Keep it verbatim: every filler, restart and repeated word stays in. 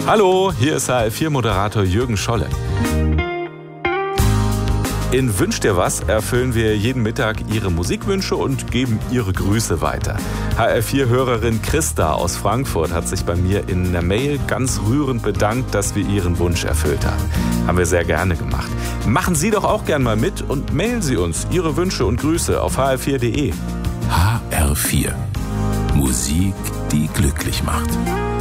Hallo, hier ist H R vier Moderator Jürgen Scholle. In Wünsch dir was erfüllen wir jeden Mittag Ihre Musikwünsche und geben Ihre Grüße weiter. H R vier Hörerin Christa aus Frankfurt hat sich bei mir in einer Mail ganz rührend bedankt, dass wir ihren Wunsch erfüllt haben. Haben wir sehr gerne gemacht. Machen Sie doch auch gern mal mit und mailen Sie uns Ihre Wünsche und Grüße auf h r vier punkt d e. H R vier. Musik, die glücklich macht.